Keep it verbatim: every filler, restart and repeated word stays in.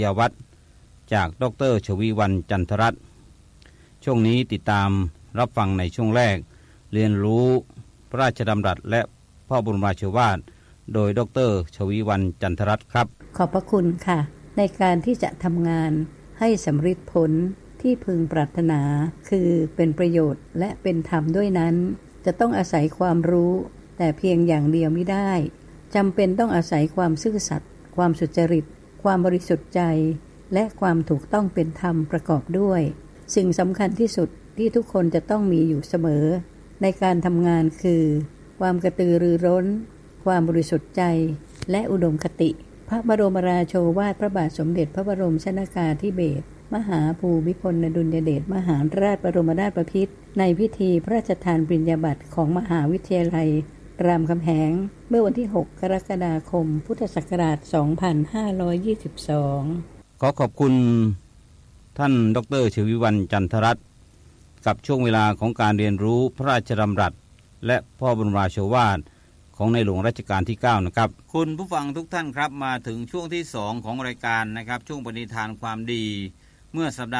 ยวัฒน์จากดรชวีวรรณจันทรัตน์ช่วงนี้ติดตามรับฟังในช่วงแรกเรียนรู้พระราชดำรัสและพระบรมราโชวาทโดยดรชวีวรรณจันทรัตน์ครับขอบพระคุณค่ะในการที่จะทำงานให้สำเร็จผลที่พึงปรารถนาคือเป็นประโยชน์และเป็นธรรมด้วยนั้นจะต้องอาศัยความรู้แต่เพียงอย่างเดียวไม่ได้จำเป็นต้องอาศัยความซื่อสัตย์ความสุจริตความบริสุทธิ์ใจและความถูกต้องเป็นธรรมประกอบด้วยสิ่งสำคัญที่สุดที่ทุกคนจะต้องมีอยู่เสมอในการทำงานคือความกระตือรือร้นความบริสุทธิ์ใจและอุดมคติพระบรมราโชวาทพระบาทสมเด็จพระบรมชนกาธิเบศรมหาภูมิพลอดุลยเดชมหาราชบรมนาถบพิตรในพิธีพระราชทานปริญญาบัตรของมหาวิทยาลัยรามคำแหงเมื่อวันที่หกกรกฎาคมพุทธศักราชสองพันห้าร้อยยี่สิบสองขอขอบคุณท่านดรชวีวรรณจันทรัตน์กับช่วงเวลาของการเรียนรู้พระราชดำรัสและพระบรมราโชวาทของในหลวงรัชกาลที่เก้านะครับคุณผู้ฟังทุกท่านครับมาถึงช่วงที่สองของรายการนะครับช่วงปณิธานความดีเมื่อสัปดาห์